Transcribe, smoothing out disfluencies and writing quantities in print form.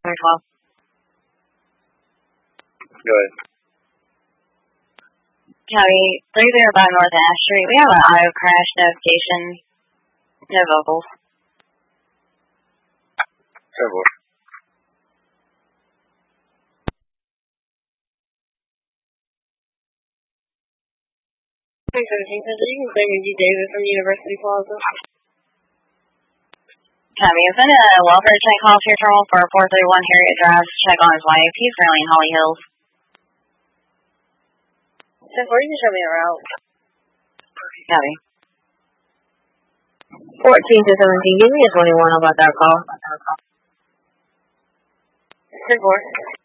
12. Go ahead. Copy. 305 North Ash Street. We have an auto crash notification. No vocals. 10-4. You can say Mindy Davis from University Plaza. Copy. Send a welfare check call to your terminal for 431 Harriet Drive to check on his wife. He's currently in Holly Hills. 10-4, you can show me a route. Copy. 14 to 17, give me a 21 about that call. 10-4.